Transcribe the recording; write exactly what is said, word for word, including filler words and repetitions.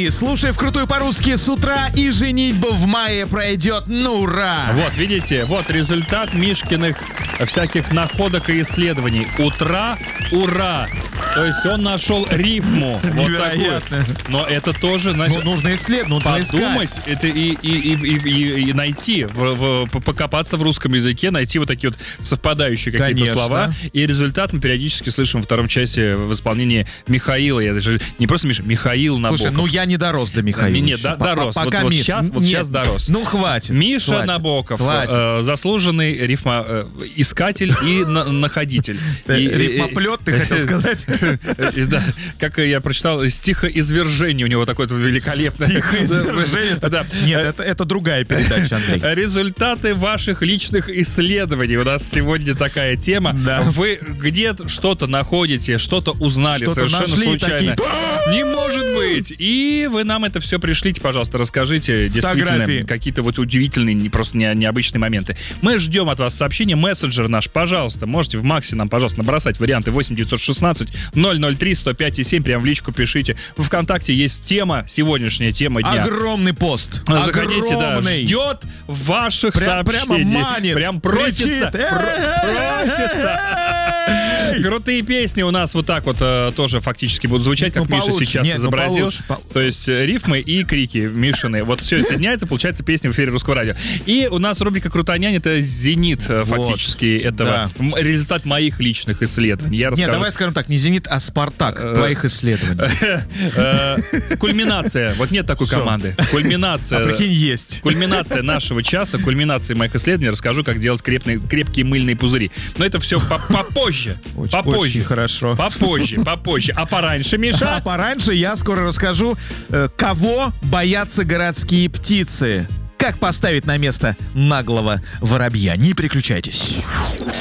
Андрей, слушай вкрутую по-русски с утра, и женитьба в мае пройдет, ну ура! Вот, видите, вот результат Мишкиных всяких находок и исследований. Утра, ура! То есть он нашел рифму. Вот такую. Но это тоже, значит, ну, нужно исследовать, нужно подумать, искать. это и, и, и, и, и найти, в, в, покопаться в русском языке, найти вот такие вот совпадающие какие-то Конечно. слова. И результат мы периодически слышим во втором часе в исполнении Михаила. Я даже не просто Миша, Михаил Набоков. Слушай, ну я не дорос до Михаила. Нет, да, дорос. Вот, вот Миш... сейчас, вот Нет, сейчас дорос. Ну хватит. Миша хватит, Набоков, хватит. Э, заслуженный рифма, э, искатель и на, находитель. И, рифмоплет, ты хотел сказать? Да, как я прочитал, стихоизвержение у него такое великолепное. Стихоизвержение? Да. Нет, это, это другая передача, Андрей. Результаты ваших личных исследований. У нас сегодня такая тема. Да. Вы где-то что-то находите, что-то узнали Что-то совершенно нашли, случайно. такие, Не может быть! И вы нам это все пришлите, пожалуйста, расскажите Фотографии. действительно какие-то вот удивительные, не, просто не, необычные моменты. Мы ждем от вас сообщения. Мессенджер наш, пожалуйста, можете в Максе нам, пожалуйста, набросать варианты восемь девятьсот шестнадцать ноль ноль три сто пять и семь. Прям в личку пишите. В ВКонтакте есть тема, сегодняшняя тема дня. Огромный пост. Заходите, да, Огромный. ждет ваших Прям, сообщений. прямо манит. Прям просится. Кричит. Про- просится. Крутые песни у нас вот так вот э, тоже фактически будут звучать, как Ну, Миша получше. сейчас Нет, ну, изобразил. получше. По- То есть э, рифмы и крики Мишины. Вот все это соединяется, получается песня в эфире Русского радио. И у нас рубрика «Крутонянь» — это зенит э, Вот. фактически этого. Да. М, Результат моих личных исследований. Я Нет, расскажу. давай скажем так, не «Зенит», а «Спартак» твоих исследований. Э, Кульминация. Вот нет такой Всё. команды. Кульминация. А прикинь, есть. Кульминация нашего часа, кульминация моих исследований. Расскажу, как делать крепные, крепкие мыльные пузыри. Но это все попозже. Очень, Попозже. очень хорошо. Попозже, попозже. А пораньше, А Миша? пораньше я скоро расскажу, э, кого боятся городские птицы. Как поставить на место наглого воробья. Не переключайтесь.